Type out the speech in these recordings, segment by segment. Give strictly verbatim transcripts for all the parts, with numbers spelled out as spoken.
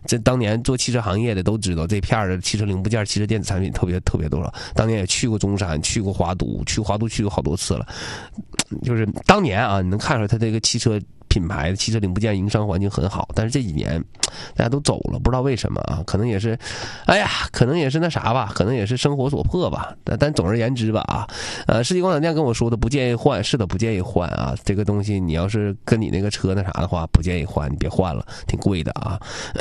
这当年做汽车行业的都知道，这片儿的汽车零部件、汽车电子产品特别特别多少。当年也去过中山，去过华都，去华都去过好多次了。就是当年啊，你能看出来他这个汽车品牌的汽车零部件营商环境很好，但是这几年大家都走了，不知道为什么啊？可能也是，哎呀，可能也是那啥吧，可能也是生活所迫吧。但但总而言之吧啊，呃，世纪广场店跟我说的不建议换，是的，不建议换啊。这个东西你要是跟你那个车那啥的话，不建议换，你别换了，挺贵的啊。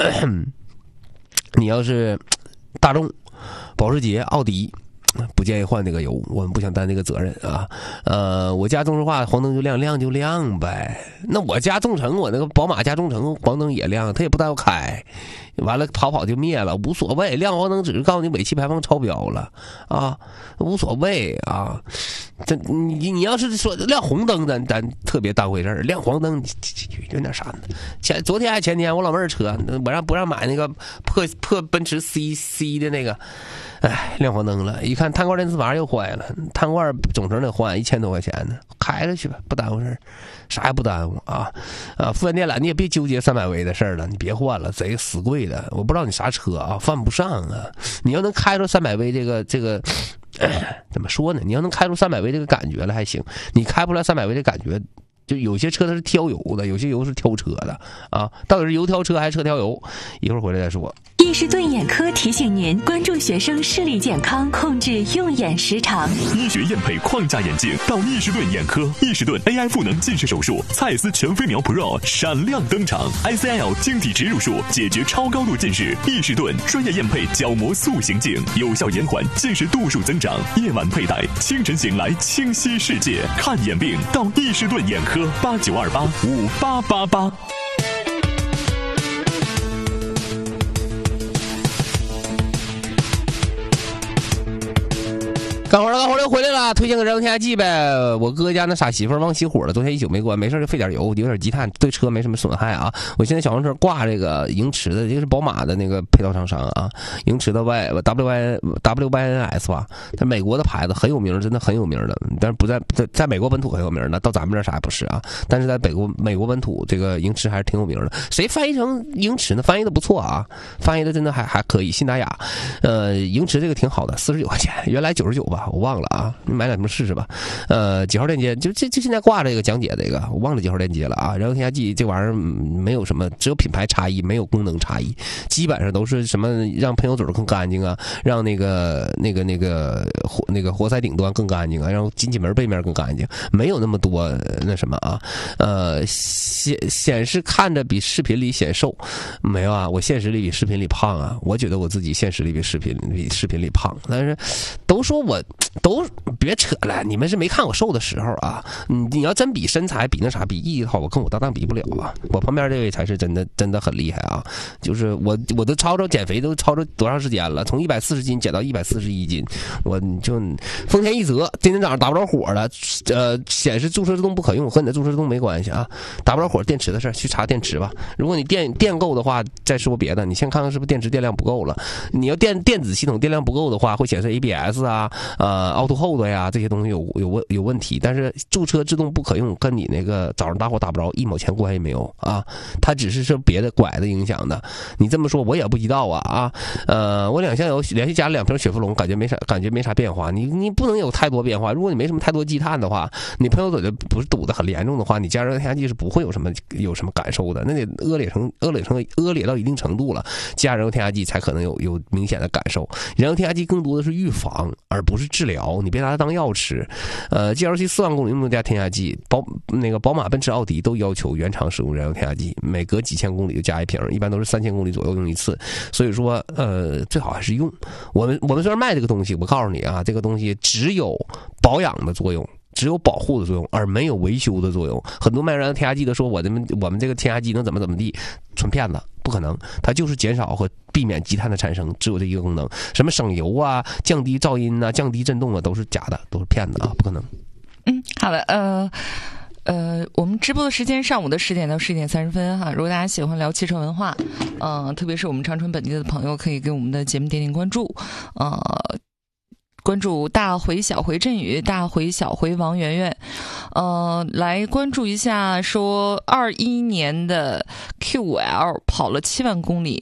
你要是大众、保时捷、奥迪。不建议换那个油，我们不想担这个责任啊。呃，我家中石化黄灯就亮，亮就亮呗。那我家众诚，我那个宝马加众诚黄灯也亮，它也不带我开，完了跑跑就灭了，无所谓。亮黄灯只是告诉你尾气排放超标了啊，无所谓啊。这你你要是说亮红灯，咱咱特别当回事儿；亮黄灯有点啥呢？前昨天还前天，我老妹儿车，我让不让买那个破破奔驰 C C 的那个。哎，亮黄灯了，一看碳罐电磁阀又坏了，碳罐总成得换一千多块钱呢，开了去吧，不耽误事儿，啥也不耽误啊啊！复原电缆你也别纠结三百威的事儿了，你别换了，贼死贵的，我不知道你啥车啊，犯不上啊！你要能开出三百威这个这个、哎，怎么说呢？你要能开出三百威这个感觉了还行，你开不出来三百威这感觉。就有些车它是挑油的，有些油是挑车的啊，到底是油挑车还是车挑油？一会儿回来再说。 易士顿眼科提醒您关注学生视力健康，控制用眼时长。 医学验配框架眼镜到易士顿眼科，易士顿 A I 赋能近视手术，蔡司全飞秒 Pro 闪亮登场 ，I C L 晶体植入术解决超高度近视，易士顿专业验配角膜塑形镜，有效延缓近视度数增长。夜晚佩戴，清晨醒来清晰世界。看眼病到易士顿眼科。八九二八五八八八。 干活了，干活了，又回来了。推荐个燃油添加剂呗。我哥家那傻媳妇忘熄火了，昨天一宿没关，没事就费点油，有点积碳，对车没什么损害啊。我现在小黄车挂这个盈驰的，这个是宝马的那个配套厂商啊，盈驰的 Y W Y W Y N S 吧，在美国的牌子很有名，真的很有名的，但是不在在在美国本土很有名的，到咱们这儿啥也不是啊。但是在美国美国本土，这个盈驰还是挺有名的。谁翻译成盈驰呢？翻译的不错啊，翻译的真的还还可以。信达雅，呃，盈驰这个挺好的，四十九块钱，原来九十九吧。我忘了啊，你买两瓶试试吧。呃，几号链接？就这就现在挂这个讲解这个，我忘了几号链接了啊。燃油添加剂这玩意儿没有什么，只有品牌差异，没有功能差异，基本上都是什么让喷油嘴更干净啊，让那个那个那个活那个活塞顶端更干净啊，让进气门背面更干净，没有那么多那什么啊。呃，显显示看着比视频里显瘦，没有啊，我现实里比视频里胖啊。我觉得我自己现实里比视频比视频里胖，但是都说我。都别扯了，你们是没看我瘦的时候啊！你你要真比身材比那啥比意义的话，我跟我搭档比不了啊！我旁边这位才是真的真的很厉害啊！就是我我都超着减肥都超着多长时间了？从一百四十斤减到一百四十一斤，我就丰田一泽今天早上打不着火了，呃，显示驻车制动不可用，和你的驻车制动没关系啊！打不着火电池的事儿，去查电池吧。如果你电电够的话，再说别的。你先看看是不是电池电量不够了。你要电电子系统电量不够的话，会显示 A B S 啊，呃。Auto Hold 呀，这些东西有有问有问题，但是驻车制动不可用，跟你那个早上打火打不着一毛钱关系没有啊，它只是受别的拐子影响的。你这么说我也不知道啊啊，呃，我两箱油连续加了两瓶雪佛龙，感觉没啥感觉没啥变化。你你不能有太多变化，如果你没什么太多积碳的话，你喷油嘴的不是堵得很严重的话，你加燃油添加剂是不会有什么有什么感受的，那得恶劣成恶劣成恶劣到一定程度了，加燃油添加剂才可能有有明显的感受。燃油添加剂更多的是预防，而不是治疗。你别拿它当药吃。呃 G L C 四万公里用加添加剂，宝那个宝马、奔驰、奥迪都要求原厂使用燃油添加剂，每隔几千公里就加一瓶，一般都是三千公里左右用一次。所以说，呃，最好还是用。我们我们虽然卖这个东西，我告诉你啊，这个东西只有保养的作用。只有保护的作用，而没有维修的作用。很多卖燃油添加剂的说我们我们这个添加剂能怎么怎么地，纯骗子，不可能。它就是减少和避免积碳的产生，只有这一个功能。什么省油啊、降低噪音啊、降低震动啊，都是假的，都是骗子啊，不可能。 嗯，好的，呃。呃，我们直播的时间上午的十点到十点三十分哈。如果大家喜欢聊汽车文化，呃，特别是我们长春本地的朋友，可以给我们的节目点点关注，呃。关注大回小回振宇，大回小回王媛媛，呃，来关注一下说二一年的 Q 五 L 跑了七万公里，